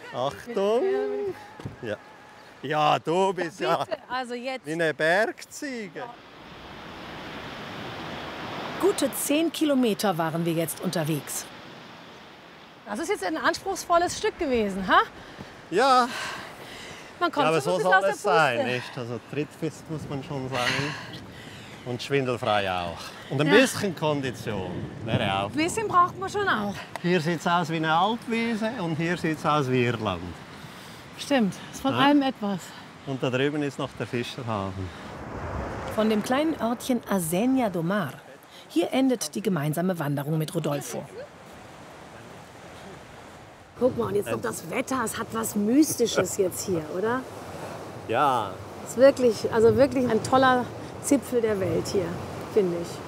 Achtung. Ja. Ja, du bist ja Also jetzt. wie eine Bergziege. Gute 10 Kilometer waren wir jetzt unterwegs. Das ist jetzt ein anspruchsvolles Stück gewesen, ha? Ja, Man kommt aber schon so ein bisschen soll aus der es sein, Puste. nicht? Also trittfest muss man schon sein. Und schwindelfrei auch. Und ein bisschen Kondition wäre auch. Ein bisschen braucht man schon auch. Hier sieht es aus wie eine Alpwiese und hier sieht es aus wie Irland. Stimmt, ist von Ja. allem etwas. Und da drüben ist noch der Fischerhafen. Von dem kleinen Örtchen Asenja do Mar. Hier endet die gemeinsame Wanderung mit Rodolfo. Guck mal, und jetzt noch das Wetter. Es hat was Mystisches jetzt hier, oder? Ja, Es ist wirklich, also wirklich ein toller Zipfel der Welt hier, finde ich.